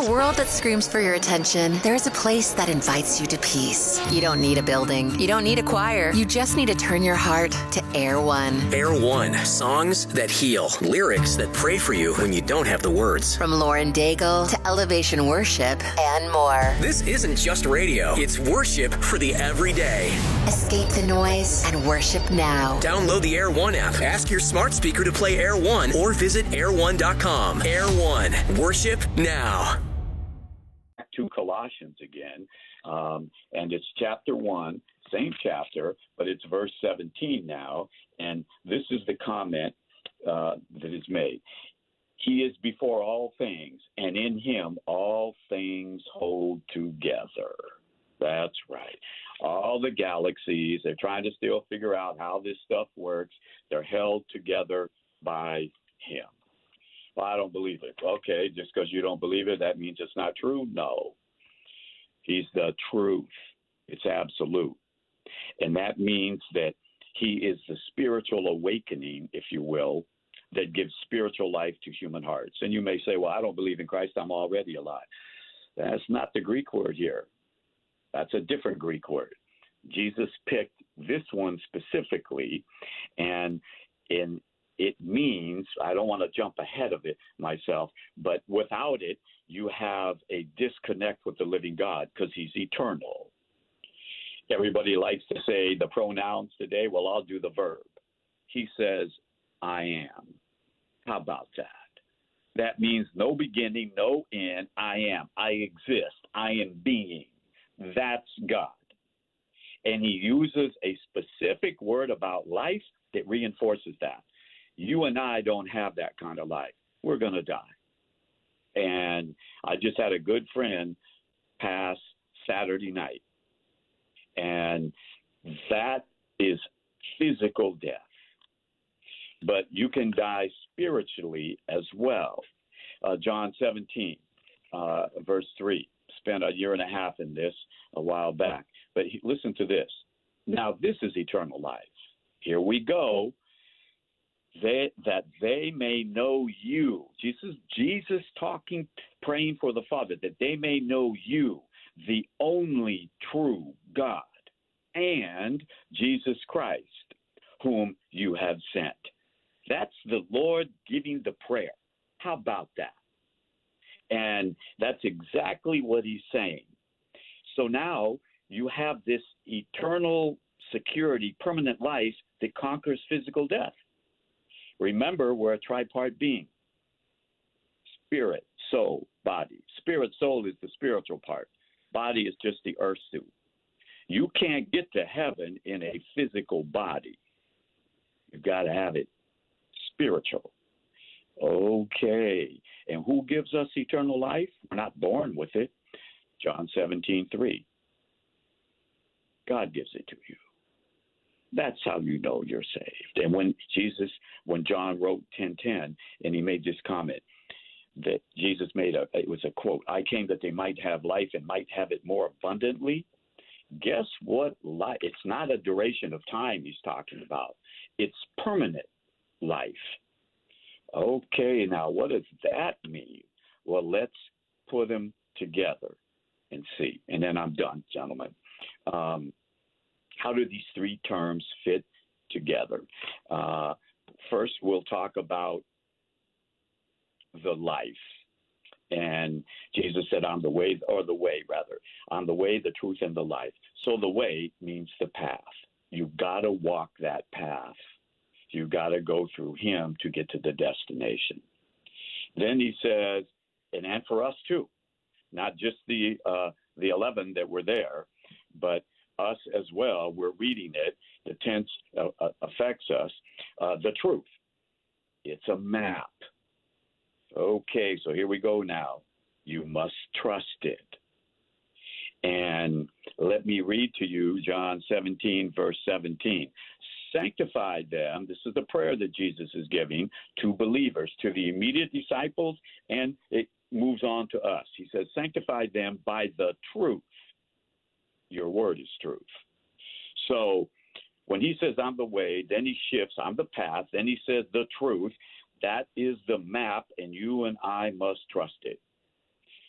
a world that screams for your attention, there's a place that invites you to peace. You don't need a building. You don't need a choir. You just need to turn your heart to Air One. Air One. Songs that heal. Lyrics that pray for you when you don't have the words. From Lauren Daigle to Elevation Worship and more. This isn't just radio. It's worship for the everyday. Escape the noise and worship now. Download the Air One app. Ask your smart speaker to play Air One or visit air1.com. Air One. Worship now. To Colossians again, and it's chapter 1, same chapter, but it's verse 17 now, and this is the comment that is made. He is before all things, and in him all things hold together. That's right. All the galaxies, they're trying to still figure out how this stuff works. They're held together by him. Well, I don't believe it. Okay, just because you don't believe it, that means it's not true? No. He's the truth. It's absolute. And that means that he is the spiritual awakening, if you will, that gives spiritual life to human hearts. And you may say, well, I don't believe in Christ. I'm already alive. That's not the Greek word here. That's a different Greek word. Jesus picked this one specifically, and it means, I don't want to jump ahead of it myself, but without it, you have a disconnect with the living God because he's eternal. Everybody likes to say the pronouns today. Well, I'll do the verb. He says, I am. How about that? That means no beginning, no end. I am. I exist. I am being. That's God. And he uses a specific word about life that reinforces that. You and I don't have that kind of life. We're going to die. And I just had a good friend pass Saturday night. And that is physical death. But you can die spiritually as well. John 17, verse 3. Spent a year and a half in this a while back. But listen to this. Now, this is eternal life. Here we go. That they may know you. Jesus talking, praying for the Father, that they may know you, the only true God, and Jesus Christ, whom you have sent. That's the Lord giving the prayer. How about that? And that's exactly what he's saying. So now you have this eternal security, permanent life that conquers physical death. Remember, we're a tripart being. Spirit, soul, body. Spirit, soul is the spiritual part. Body is just the earth suit. You can't get to heaven in a physical body. You've got to have it spiritual. Okay. And who gives us eternal life? We're not born with it. John 17:3. God gives it to you. That's how you know you're saved. And when John wrote 10:10, and he made this comment that Jesus made, it was a quote, I came that they might have life and might have it more abundantly. Guess what? It's not a duration of time he's talking about. It's permanent life. Okay, now what does that mean? Well, let's put them together and see. And then I'm done, gentlemen. How do these three terms fit together? First, we'll talk about the life. And Jesus said, I'm the way, I'm the way, the truth, and the life. So the way means the path. You've got to walk that path. You've got to go through him to get to the destination. Then he says, and for us too, not just the 11 that were there, but us as well. We're reading it. The tense affects us. The truth. It's a map. Okay, so here we go now. You must trust it. And let me read to you John 17, verse 17. Sanctify them. This is the prayer that Jesus is giving to believers, to the immediate disciples, and it moves on to us. He says, sanctify them by the truth. Your word is truth. So when he says, I'm the way, then he shifts, I'm the path, then he says the truth. That is the map, and you and I must trust it.